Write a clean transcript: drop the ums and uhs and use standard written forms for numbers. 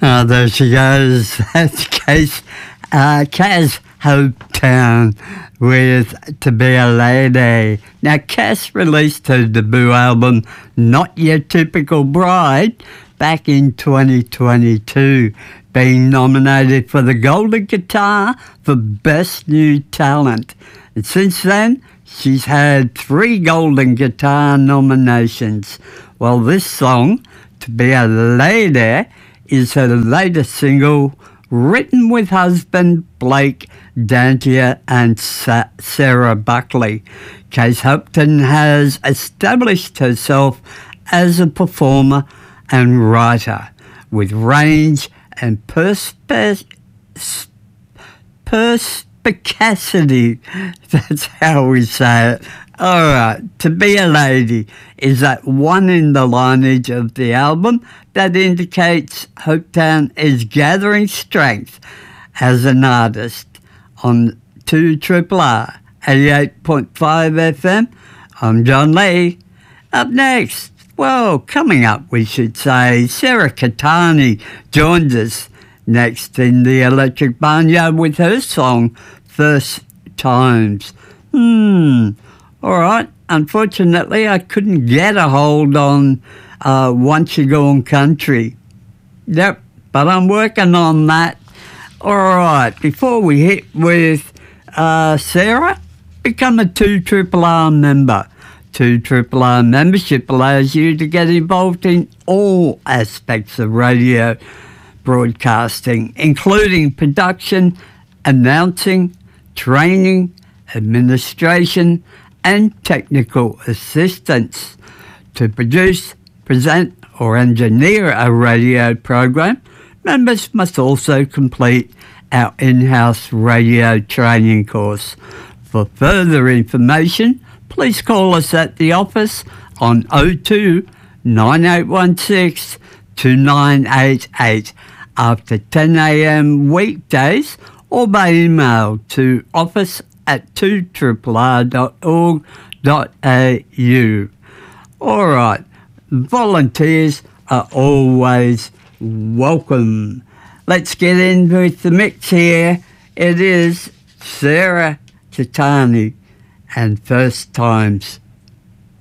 There she goes. That's Kaz Hopetown with To Be a Lady. Now, Kaz released her debut album, Not Your Typical Bride, back in 2022, being nominated for the Golden Guitar for Best New Talent. And since then, she's had 3 Golden Guitar nominations. Well, this song, To Be a Lady, is her latest single, written with husband Blake Dantier and Sarah Buckley. Kaz Hopetown has established herself as a performer and writer with range and perspicacity. That's how we say it. All right, To Be a Lady is that one in the lineage of the album that indicates Hopetown is gathering strength as an artist. On 2RRR 88.5 FM, I'm John Lee. Up next, well, coming up, we should say, Sarah Cattani joins us next in the Electric Barnyard with her song, First Times. All right, unfortunately, I couldn't get a hold on Once You Go on Country. Yep, but I'm working on that. All right, before we hit with Sarah, become a 2RRR member. 2RRR membership allows you to get involved in all aspects of radio broadcasting, including production, announcing, training, administration, and technical assistance. To produce, present, or engineer a radio program, members must also complete our in-house radio training course. For further information, please call us at the office on 02 9816 2988 after 10 a.m. weekdays, or by email to office@2rrr.org.au. All right, volunteers are always welcome. Let's get in with the mix here. It is Sarah Cattani and First Times.